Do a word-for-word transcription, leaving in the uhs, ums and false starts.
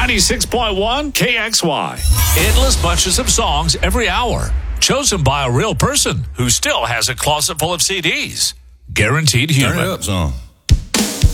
ninety-six point one K X Y. Endless bunches of songs every hour, chosen by a real person who still has a closet full of C Ds. Guaranteed human. Turn it up, son.